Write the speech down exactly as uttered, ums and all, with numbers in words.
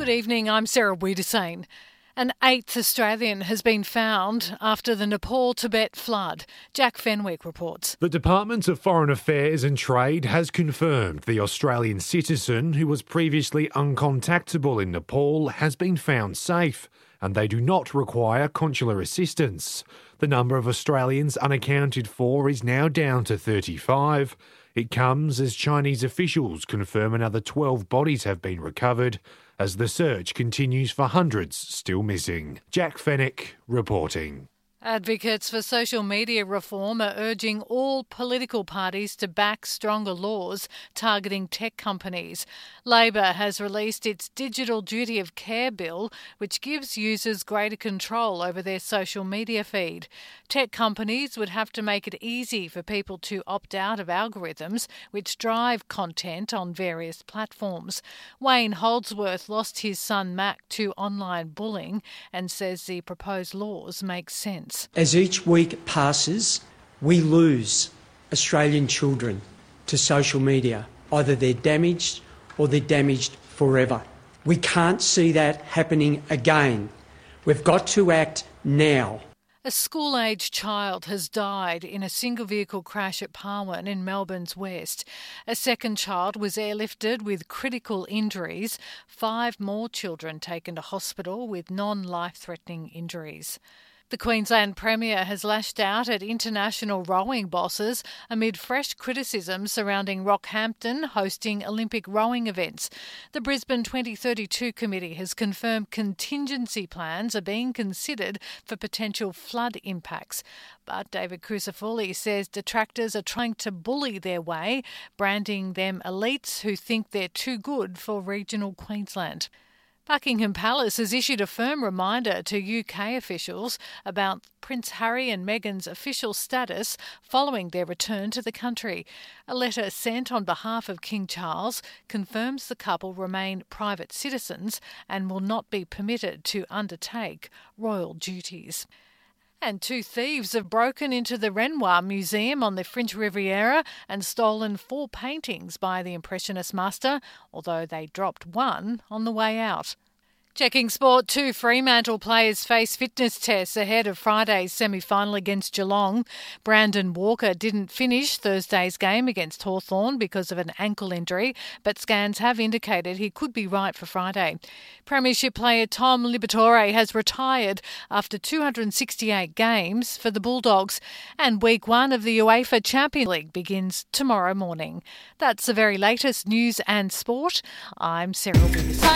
Good evening, I'm Sarah Wiedersane. An eighth Australian has been found after the Nepal-Tibet flood. Jack Fenwick reports. The Department of Foreign Affairs and Trade has confirmed the Australian citizen who was previously uncontactable in Nepal has been found safe, and they do not require consular assistance. The number of Australians unaccounted for is now down to thirty-five. It comes as Chinese officials confirm another twelve bodies have been recovered as the search continues for hundreds still missing. Jack Fenwick reporting. Advocates for social media reform are urging all political parties to back stronger laws targeting tech companies. Labor has released its Digital Duty of Care bill, which gives users greater control over their social media feed. Tech companies would have to make it easy for people to opt out of algorithms which drive content on various platforms. Wayne Holdsworth lost his son Mac to online bullying and says the proposed laws make sense. As each week passes, we lose Australian children to social media. Either they're damaged or they're damaged forever. We can't see that happening again. We've got to act now. A school-aged child has died in a single-vehicle crash at Parwin in Melbourne's west. A second child was airlifted with critical injuries. Five more children taken to hospital with non-life-threatening injuries. The Queensland Premier has lashed out at international rowing bosses amid fresh criticism surrounding Rockhampton hosting Olympic rowing events. The Brisbane twenty thirty-two committee has confirmed contingency plans are being considered for potential flood impacts. But David Crucifulli says detractors are trying to bully their way, branding them elites who think they're too good for regional Queensland. Buckingham Palace has issued a firm reminder to U K officials about Prince Harry and Meghan's official status following their return to the country. A letter sent on behalf of King Charles confirms the couple remain private citizens and will not be permitted to undertake royal duties. And two thieves have broken into the Renoir Museum on the French Riviera and stolen four paintings by the Impressionist master, although they dropped one on the way out. Checking sport, two Fremantle players face fitness tests ahead of Friday's semi-final against Geelong. Brandon Walker didn't finish Thursday's game against Hawthorn because of an ankle injury, but scans have indicated he could be right for Friday. Premiership player Tom Liberatore has retired after two hundred sixty-eight games for the Bulldogs, and week one of the UEFA Champions League begins tomorrow morning. That's the very latest news and sport. I'm Sarah Williams.